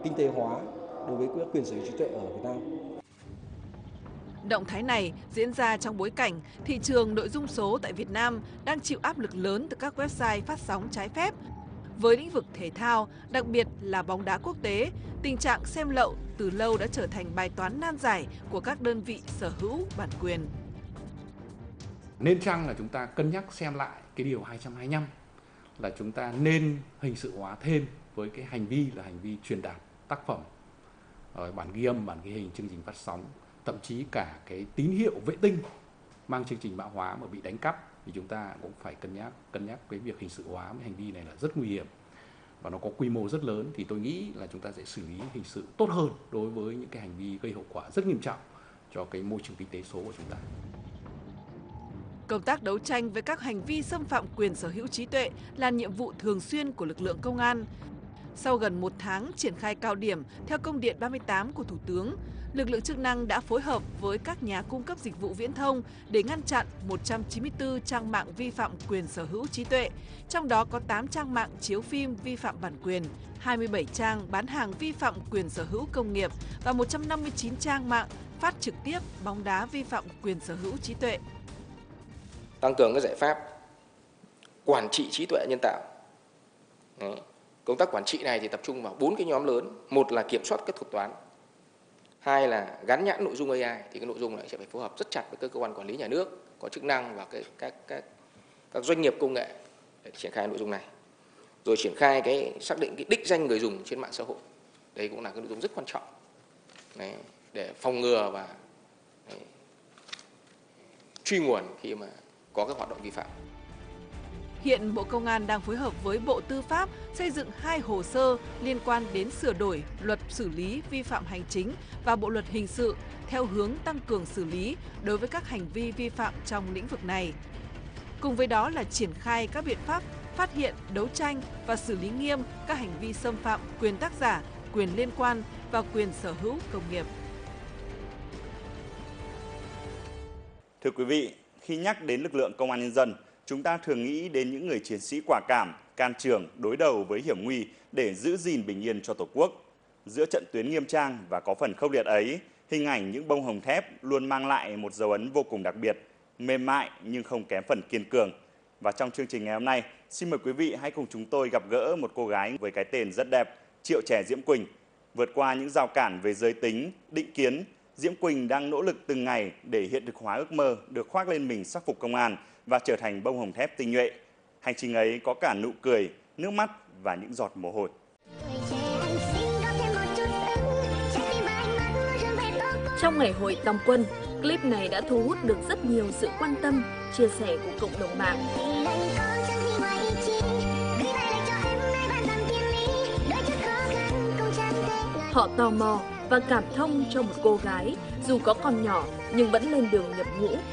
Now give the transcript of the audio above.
kinh tế hóa đối với quyền sở hữu trí tuệ ở Việt Nam. Động thái này diễn ra trong bối cảnh thị trường nội dung số tại Việt Nam đang chịu áp lực lớn từ các website phát sóng trái phép. Với lĩnh vực thể thao, đặc biệt là bóng đá quốc tế, tình trạng xem lậu từ lâu đã trở thành bài toán nan giải của các đơn vị sở hữu bản quyền. Nên chăng là chúng ta cân nhắc xem lại cái điều 225 là chúng ta nên hình sự hóa thêm với cái hành vi là hành vi truyền đạt tác phẩm, bản ghi âm, bản ghi hình, chương trình phát sóng, thậm chí cả cái tín hiệu vệ tinh mang chương trình mã hóa mà bị đánh cắp, thì chúng ta cũng phải cân nhắc cái việc hình sự hóa với hành vi này là rất nguy hiểm và nó có quy mô rất lớn. Thì tôi nghĩ là chúng ta sẽ xử lý hình sự tốt hơn đối với những cái hành vi gây hậu quả rất nghiêm trọng cho cái môi trường kinh tế số của chúng ta. Công tác đấu tranh với các hành vi xâm phạm quyền sở hữu trí tuệ là nhiệm vụ thường xuyên của lực lượng công an. Sau gần 1 tháng triển khai cao điểm theo công điện 38 của Thủ tướng, lực lượng chức năng đã phối hợp với các nhà cung cấp dịch vụ viễn thông để ngăn chặn 194 trang mạng vi phạm quyền sở hữu trí tuệ, trong đó có 8 trang mạng chiếu phim vi phạm bản quyền, 27 trang bán hàng vi phạm quyền sở hữu công nghiệp và 159 trang mạng phát trực tiếp bóng đá vi phạm quyền sở hữu trí tuệ. Tăng cường các giải pháp quản trị trí tuệ nhân tạo. Công tác quản trị này thì tập trung vào 4 cái nhóm lớn. Một là kiểm soát các thuật toán. Hai là gắn nhãn nội dung AI, thì cái nội dung này sẽ phải phối hợp rất chặt với các cơ quan quản lý nhà nước có chức năng và các doanh nghiệp công nghệ để triển khai nội dung này. Rồi triển khai xác định cái đích danh người dùng trên mạng xã hội. Đây cũng là cái nội dung rất quan trọng để phòng ngừa và truy nguồn khi mà có các hoạt động vi phạm. Hiện Bộ Công an đang phối hợp với Bộ Tư pháp xây dựng 2 hồ sơ liên quan đến sửa đổi luật xử lý vi phạm hành chính và Bộ luật hình sự theo hướng tăng cường xử lý đối với các hành vi vi phạm trong lĩnh vực này. Cùng với đó là triển khai các biện pháp phát hiện, đấu tranh và xử lý nghiêm các hành vi xâm phạm quyền tác giả, quyền liên quan và quyền sở hữu công nghiệp. Thưa quý vị, khi nhắc đến lực lượng công an nhân dân, chúng ta thường nghĩ đến những người chiến sĩ quả cảm, can trường, đối đầu với hiểm nguy để giữ gìn bình yên cho Tổ quốc. Giữa trận tuyến nghiêm trang và có phần khốc liệt ấy, hình ảnh những bông hồng thép luôn mang lại một dấu ấn vô cùng đặc biệt, mềm mại nhưng không kém phần kiên cường. Và trong chương trình ngày hôm nay, xin mời quý vị hãy cùng chúng tôi gặp gỡ một cô gái với cái tên rất đẹp, Triệu Trẻ Diễm Quỳnh. Vượt qua những rào cản về giới tính, định kiến, Diễm Quỳnh đang nỗ lực từng ngày để hiện thực hóa ước mơ được khoác lên mình sắc phục công an và trở thành bông hồng thép tinh nhuệ. Hành trình ấy có cả nụ cười, nước mắt và những giọt mồ hôi. Trong ngày hội tòng quân, clip này đã thu hút được rất nhiều sự quan tâm, chia sẻ của cộng đồng mạng. Họ tò mò và cảm thông cho một cô gái dù có con nhỏ nhưng vẫn lên đường nhập ngũ